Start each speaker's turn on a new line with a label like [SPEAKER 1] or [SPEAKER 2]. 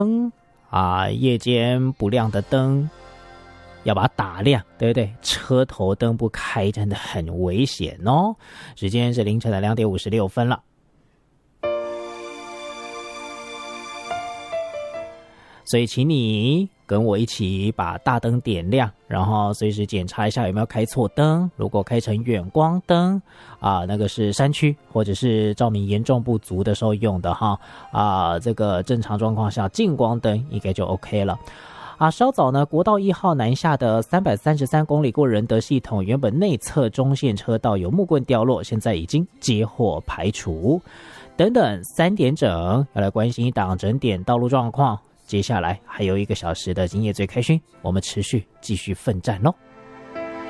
[SPEAKER 1] 夜间不亮的灯要把它打亮，对不对？车头灯不开真的很危险哦。时间是凌晨的2点56分了。所以请你跟我一起把大灯点亮，然后随时检查一下有没有开错灯。如果开成远光灯那个是山区或者是照明严重不足的时候用的哈这个正常状况下近光灯应该就 OK 了。稍早呢，国道1号南下的333公里过仁德系统，原本内侧中线车道有木棍掉落，现在已经接获排除。等等3点整要来关心一档整点道路状况。接下来还有1个小时的今夜最开心，我们持续继续奋战咯。